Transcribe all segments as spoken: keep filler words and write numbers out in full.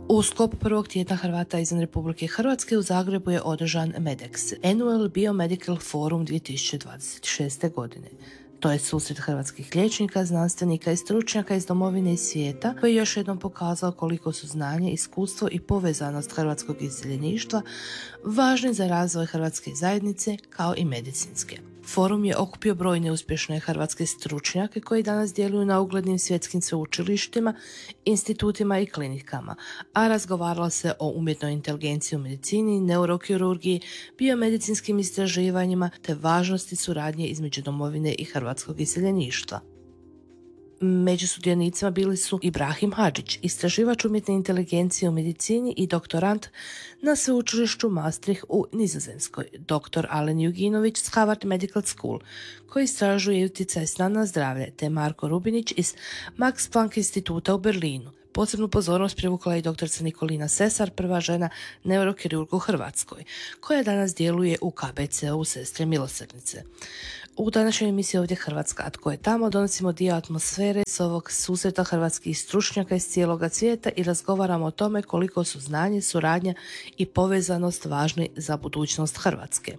U sklopu prvog tjedna Hrvata izvan Republike Hrvatske u Zagrebu je održan MEDEX, Annual Biomedical Forum dvije tisuće dvadeset šeste. godine. To je susret hrvatskih liječnika, znanstvenika i stručnjaka iz domovine i svijeta koji je još jednom pokazao koliko su znanje, iskustvo i povezanost hrvatskog iseljeništva važni za razvoj hrvatske zajednice kao i medicinske. Forum je okupio brojne uspješne hrvatske stručnjake koji danas djeluju na uglednim svjetskim sveučilištima, institutima i klinikama, a razgovaralo se o umjetnoj inteligenciji u medicini, neurokirurgiji, biomedicinskim istraživanjima te važnosti suradnje između domovine i hrvatskog iseljeništva. Među sudionicima bili su Ibrahim Hadžić, istraživač umjetne inteligencije u medicini i doktorant na sveučilištu Maastricht u Nizozemskoj, doktor Alen Juginović s Harvard Medical School, koji istražuje utjecaj sna na zdravlje, te Marko Rubinić iz Max Planck instituta u Berlinu. Posebnu pozornost privukla je i doktorica Nikolina Sesar, prva žena neurokirurg u Hrvatskoj, koja danas djeluje u K B C-u Sestre milosrdnice. U današnjoj emisiji Ovdje Hrvatska, a tko je tamo, donosimo dio atmosfere s ovog susreta hrvatskih stručnjaka iz cijeloga svijeta i razgovaramo o tome koliko su znanje, suradnja i povezanost važni za budućnost Hrvatske.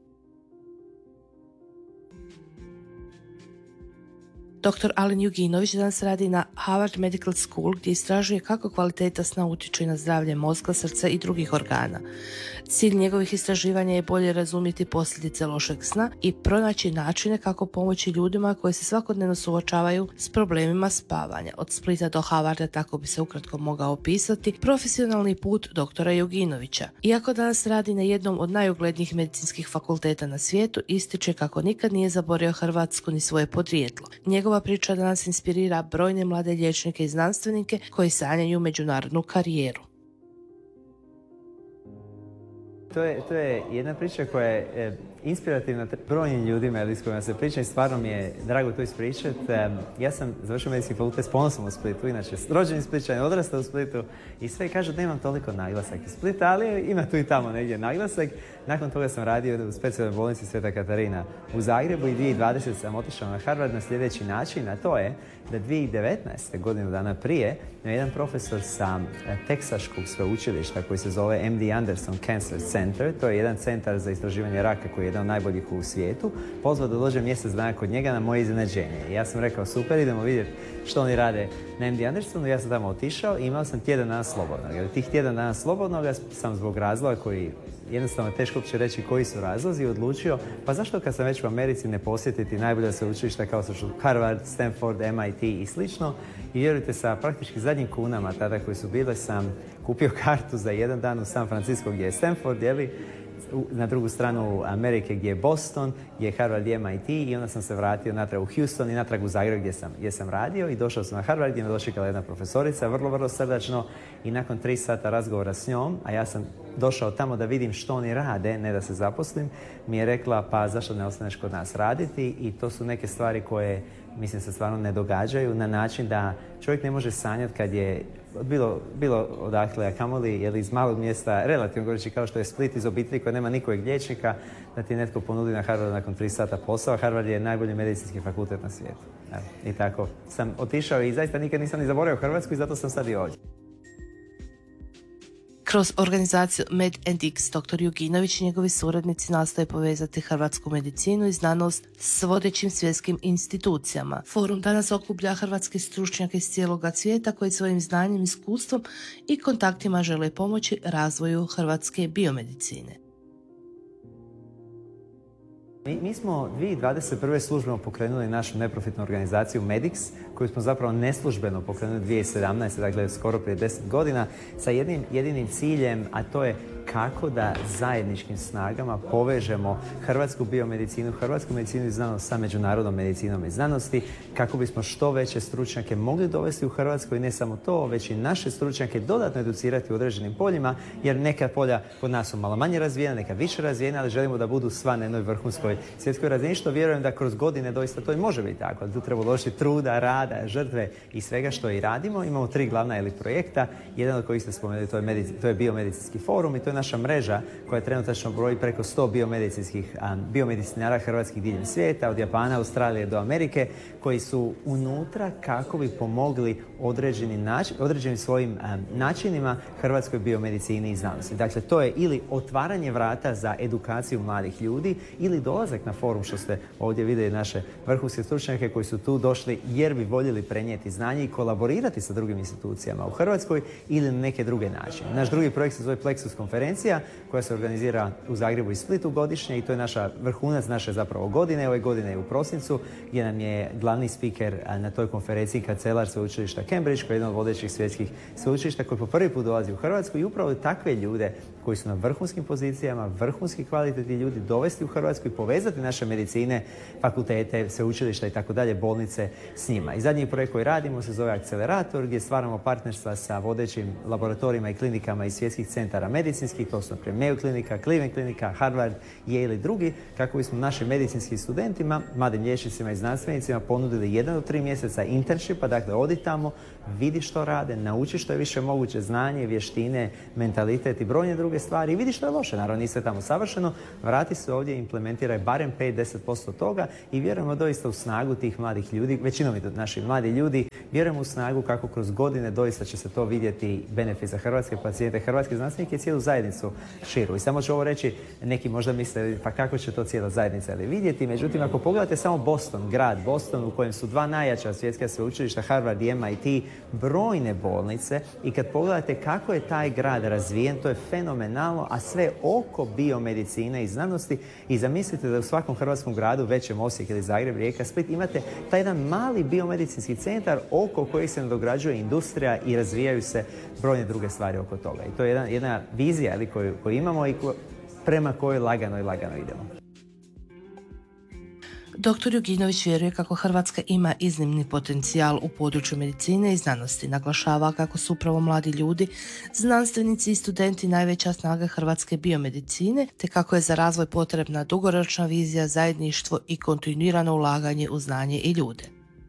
doktor Alen Juginović danas radi na Harvard Medical School gdje istražuje kako kvaliteta sna utječe na zdravlje mozga, srca i drugih organa. Cilj njegovih istraživanja je bolje razumjeti posljedice lošeg sna i pronaći načine kako pomoći ljudima koji se svakodnevno suočavaju s problemima spavanja. Od Splita do Harvarda, tako bi se ukratko mogao opisati profesionalni put doktora Juginovića. Iako danas radi na jednom od najuglednijih medicinskih fakulteta na svijetu, ističe kako nikad nije zaboravio Hrvatsku ni svoje podrijetlo. Njegova priča danas inspirira brojne mlade liječnike i znanstvenike koji sanjaju međunarodnu karijeru. To je, to je jedna priča koja je e, inspirativna brojnim ljudima ali s kojima se priča i stvarno mi je drago to ispričati. E, ja sam završio medicinski fakultet s ponosom u Splitu, inače rođeni Spličan, odrastao u Splitu i sve kažu da imam toliko naglasak iz Splita, ali ima tu i tamo negdje naglasak. Nakon toga sam radio u specijalnoj bolnici Sveta Katarina u Zagrebu i dvije tisuće dvadesete. sam otišao na Harvard na sljedeći način, a to je da dvije tisuće devetnaeste. godinu dana prije jedan profesor sa Teksaškog sveučilišta koji se zove M D Anderson Cancer Center, to je jedan centar za istraživanje raka koji je jedan od najboljih u svijetu, pozvao da dođem mjesec dana kod njega na moje iznenađenje. I ja sam rekao super, idemo vidjeti što oni rade na M D Andersonu. Ja sam tamo otišao i imao sam tjedan dana slobodnog. Jer tih tjedan dana slobodnog sam zbog razloga koji jednostavno teško uopće reći koji su razlozi, odlučio pa zašto kad sam već u Americi ne posjetiti najbolja sveučilišta kao su Harvard, Stanford, M I T i slično. I vjerujte, sa praktički zadnjim kunama tada koji su bile sam kupio kartu za jedan dan u San Francisco gdje je Stanford, jeli, na drugu stranu Amerike gdje je Boston, gdje je Harvard i M I T i onda sam se vratio natrag u Houston i natrag u Zagreb gdje sam, gdje sam radio i došao sam na Harvard gdje me dočekala jedna profesorica, vrlo, vrlo srdačno i nakon tri sata razgovora s njom, a ja sam došao tamo da vidim što oni rade, ne da se zaposlim, mi je rekla pa zašto ne ostaneš kod nas raditi i to su neke stvari koje mislim se stvarno ne događaju na način da čovjek ne može sanjati kad je bilo, bilo odakle, a kamoli je li iz malog mjesta, relativno govoreći kao što je Split, iz obitelji koja nema nikojeg liječnika, da ti netko ponudi na Harvardu nakon tri sata posao. Harvard je najbolji medicinski fakultet na svijetu. Evo, i tako sam otišao i zaista nikad nisam ni zaboravio Hrvatsku i zato sam sad i ovdje. Kroz organizaciju MedEndix doktor Juginović i njegovi suradnici nastoje povezati hrvatsku medicinu i znanost s vodećim svjetskim institucijama. Forum danas okuplja hrvatske stručnjake iz cijeloga svijeta koji svojim znanjem, iskustvom i kontaktima žele pomoći razvoju hrvatske biomedicine. Mi, mi smo dvije tisuće dvadeset prve. službeno pokrenuli našu neprofitnu organizaciju MEDIX, koju smo zapravo neslužbeno pokrenuli dvije tisuće sedamnaeste. dakle skoro prije deset godina, sa jednim jedinim ciljem, a to je kako da zajedničkim snagama povežemo hrvatsku biomedicinu, hrvatsku medicinu i znanost sa međunarodnom medicinom i znanosti, kako bismo što veće stručnjake mogli dovesti u Hrvatsku i ne samo to, već i naše stručnjake dodatno educirati u određenim poljima, jer neka polja kod nas su malo manje razvijena, neka više razvijena, ali želimo da budu sva na jednoj vrhunskoj svjetskoj razini, što vjerujem da kroz godine doista to i može biti tako. Tu treba uložiti truda, rada, žrtve i svega što i radimo. Imamo tri glavna ili projekta, jedan od kojih ste spomenuli, to je, medici, to je biomedicinski forum i to je naš naša mreža koja trenutačno broji preko sto biomedicinskih um, biomedicinara hrvatskih diljem svijeta, od Japana, Australije do Amerike, koji su unutra kako bi pomogli određeni način, određenim svojim um, načinima hrvatskoj biomedicini i znanosti. Dakle, to je ili otvaranje vrata za edukaciju mladih ljudi ili dolazak na forum, što ste ovdje vidjeli naše vrhunske stručnjake koji su tu došli jer bi voljeli prenijeti znanje i kolaborirati sa drugim institucijama u Hrvatskoj ili na neke druge načine. Naš drugi projekt se zove Plexus konferencija koja se organizira u Zagrebu i Splitu godišnje i to je naša vrhunac naše zapravo godine. Ove godine je u prosincu gdje nam je glavni spiker na toj konferenciji kancelar sveučilišta Cambridge, koji je jedan od vodećih svjetskih sveučilišta koji po prvi put dolazi u Hrvatsku i upravo takve ljude koji su na vrhunskim pozicijama, vrhunski kvalitetni ljudi dovesti u Hrvatsku i povezati naše medicine, fakultete, sveučilišta i tako dalje, bolnice s njima. I zadnji projekt koji radimo se zove Akcelerator, gdje stvaramo partnerstva sa vodećim laboratorijima i klinikama iz svjetskih centara medicinskih, to su naprimjer Mayo klinika, Cleveland klinika, Harvard, Yale i drugi, kako bismo našim medicinskim studentima, mladim liječnicima i znanstvenicima ponudili jedan do tri mjeseca internshipa, dakle odi tamo, vidi što rade, nauči što je više moguće, znanje, vještine, mentalitet i brojne druge stvari i vidi što je loše. Naravno, nije sve tamo savršeno, vrati se ovdje i implementiraj barem pet do deset posto toga i vjerujemo doista u snagu tih mladih ljudi, većinom i naši mladi ljudi, vjerujemo u snagu kako kroz godine doista će se to vidjeti benefit za hrvatske pacijente, hrvatske znanstvenike i cijelu zajednicu širu. I samo ću ovo reći, neki možda misle pa kako će to cijela zajednica ali vidjeti, međutim ako pogledate samo Boston, grad Boston u kojem su dva najjača svjetska sveučilišta, Harvard i M I T, brojne bolnice i kad pogledate kako je taj grad razvijen, to je fenomenalno, a sve oko biomedicine i znanosti i zamislite da u svakom hrvatskom gradu, većem Osijek ili Zagreb, Rijeka, Split, imate taj jedan mali biomedicinski centar oko kojeg se nadograđuje industrija i razvijaju se brojne druge stvari oko toga. I to je jedna, jedna vizija ali, koju, koju imamo i ko, prema kojoj lagano i lagano idemo. doktor Juginović vjeruje kako Hrvatska ima iznimni potencijal u području medicine i znanosti. Naglašava kako su upravo mladi ljudi, znanstvenici i studenti najveća snaga hrvatske biomedicine, te kako je za razvoj potrebna dugoročna vizija, zajedništvo i kontinuirano ulaganje u znanje i ljude.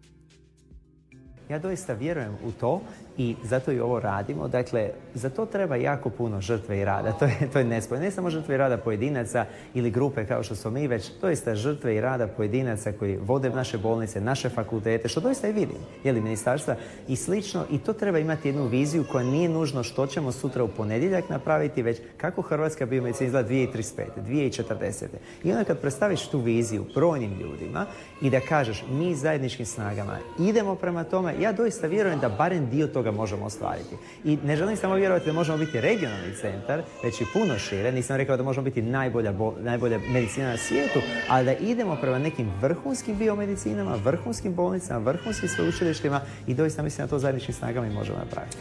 Ja doista vjerujem u to i zato i ovo radimo. Dakle, za to treba jako puno žrtve i rada. To je, to je nespojno. Ne samo žrtve i rada pojedinaca ili grupe kao što smo mi, već doista žrtve i rada pojedinaca koji vode naše bolnice, naše fakultete, što doista i vidim, jeli ministarstva i slično. I to treba imati jednu viziju koja nije nužno što ćemo sutra u ponedjeljak napraviti, već kako hrvatska biomedicina izgleda dvije tisuće trideset pete, dvije tisuće četrdesete. I onda kad predstaviš tu viziju brojnim ljudima i da kažeš mi zajedničkim snagama idemo prema tome, ja doista vjerujem da barem dio toga možemo ostvariti. I ne želim samo vjerovati da možemo biti regionalni centar, već i puno šire. Nisam rekao da možemo biti najbolja, bo, najbolja medicina na svijetu, ali da idemo prema nekim vrhunskim biomedicinama, vrhunskim bolnicama, vrhunskim sveučilištima i doista mislim da to zajedničkim snagama i možemo napraviti.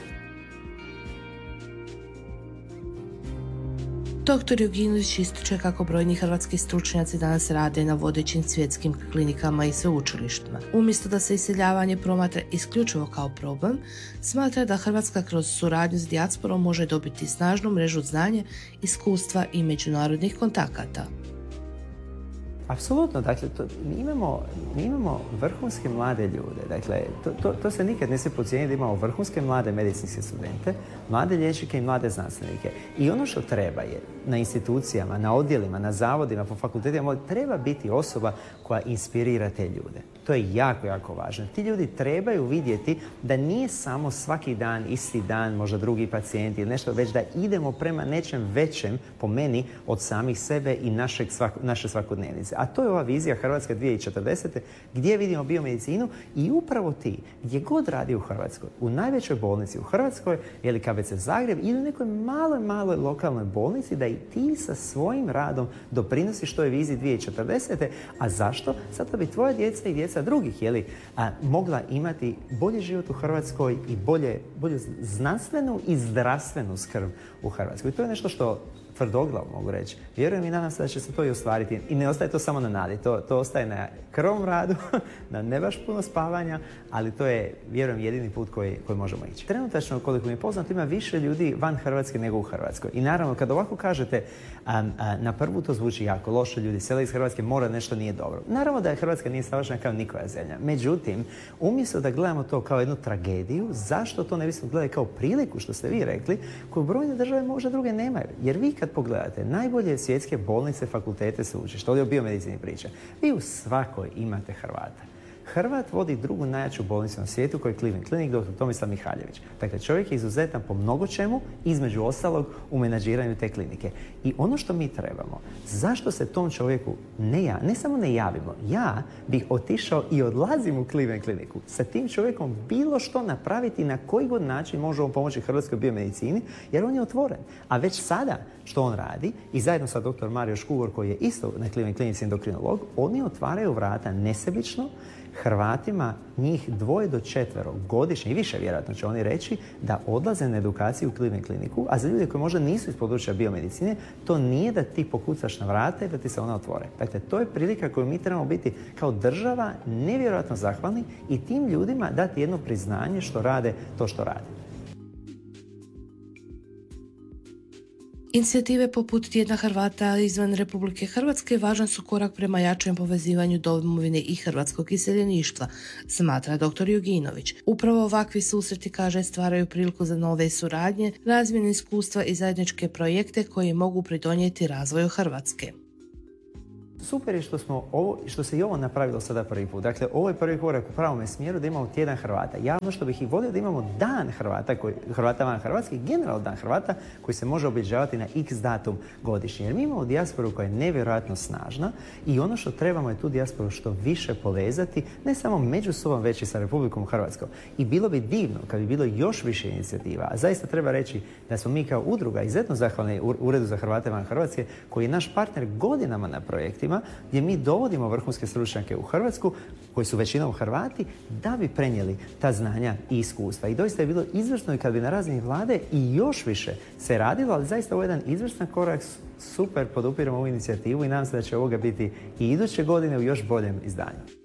doktor Juginović ističe kako brojni hrvatski stručnjaci danas rade na vodećim svjetskim klinikama i sveučilištima. Umjesto da se iseljavanje promatra isključivo kao problem, smatra da Hrvatska kroz suradnju s dijasporom može dobiti snažnu mrežu znanja, iskustva i međunarodnih kontakata. Apsolutno, dakle, to, mi, imamo, mi imamo vrhunske mlade ljude, dakle, to, to, to se nikad ne se podcijeni da imamo vrhunske mlade medicinske studente, mlade liječnike i mlade znanstvenike. I ono što treba je na institucijama, na odjelima, na zavodima, po fakultetima, treba biti osoba koja inspirira te ljude. To je jako, jako važno. Ti ljudi trebaju vidjeti da nije samo svaki dan, isti dan, možda drugi pacijent ili nešto, već da idemo prema nečem većem, po meni, od samih sebe i našeg svak, naše svakodnevnice. A to je ova vizija Hrvatske dvije tisuće četrdesete gdje vidimo biomedicinu i upravo ti, gdje god radi u Hrvatskoj, u najvećoj bolnici u Hrvatskoj, ili K B C Zagreb, ili u nekoj maloj, maloj lokalnoj bolnici, da i ti sa svojim radom doprinosiš toj viziji dvije tisuće četrdesete. A zašto? Zato bi tvoja djeca i djeca drugih jeli, a, mogla imati bolji život u Hrvatskoj i bolje, bolju znanstvenu i zdravstvenu skrb u Hrvatskoj. I to je nešto što tvrdoglav mogu reći. Vjerujem i nadam se da će se to i ostvariti. I ne ostaje to samo na nadi. To, to ostaje na krvom radu, na ne baš puno spavanja, ali to je, vjerujem, jedini put koji, koji možemo ići. Trenutačno, koliko mi je poznato, ima više ljudi van Hrvatske nego u Hrvatskoj. I naravno, kad ovako kažete, a, a, na prvu to zvuči jako loše, ljudi sele iz Hrvatske, mora nešto nije dobro. Naravno da je Hrvatska nije savršena kao nikoja zemlja. Međutim, umjesto da gledamo to kao jednu tragediju, zašto to ne bismo gledali kao priliku, što ste vi rekli, koju brojne države možda druge nemaju? Jer vi kad pogledate najbolje svjetske bolnice, fakultete, sveučilišta, ovdje o biomedicini priča, vi u svakoj imate Hrvata. Hrvat vodi drugu najjaču bolnicu na svijetu koju je Cleveland Clinic, doktor Tomislav Mihaljević. Dakle, čovjek je izuzetan po mnogo čemu, između ostalog u menadžiranju te klinike. I ono što mi trebamo, zašto se tom čovjeku ne, ja, ne samo ne javimo, ja bih otišao i odlazim u Cleveland Cliniku sa tim čovjekom bilo što napraviti na koji god način možemo pomoći hrvatskoj biomedicini, jer on je otvoren. A već sada što on radi, i zajedno sa doktor Mario Škugor, koji je isto na Cleveland Clinici endokrinolog, oni otvaraju vrata nesebično Hrvatima, njih dvoje do četvero godišnje i više vjerojatno će oni reći, da odlaze na edukaciju u Cleveland Clinicu, a za ljude koji možda nisu iz područja biomedicine, to nije da ti pokucaš na vrata i da ti se ona otvore. Dakle, to je prilika koju mi trebamo biti kao država nevjerojatno zahvalni i tim ljudima dati jedno priznanje što rade to što rade. Inicijative poput Tjedna Hrvata izvan Republike Hrvatske važan su korak prema jačem povezivanju domovine i hrvatskog iseljeništva, smatra doktor Juginović. Upravo ovakvi susreti, kaže, stvaraju priliku za nove suradnje, razmjenu iskustva i zajedničke projekte koji mogu pridonijeti razvoju Hrvatske. Super je što, smo ovo, što se i ovo napravilo sada prvi put. Dakle, ovo je prvi korak u pravome smjeru da imamo tjedan Hrvata. Javno što bih i volio da imamo dan Hrvata, koji, Hrvata van Hrvatske, generalno dan Hrvata, koji se može obilježavati na x datum godišnje. Jer mi imamo dijasporu koja je nevjerojatno snažna i ono što trebamo je tu dijasporu što više povezati, ne samo među sobom, već i sa Republikom Hrvatskom. I bilo bi divno kad bi bilo još više inicijativa. A zaista treba reći da smo mi kao udruga izuzetno zahvalni Uredu za Hrvate van Hrvatske, koji je naš partner godinama na projektima, gdje mi dovodimo vrhunske stručnjake u Hrvatsku, koji su većinom Hrvati, da bi prenijeli ta znanja i iskustva. I doista je bilo izvrsno i kad bi na razini vlade i još više se radilo, ali zaista ovo je jedan izvrstan korak, super podupiramo ovu inicijativu i nadam se da će ovoga biti i iduće godine u još boljem izdanju.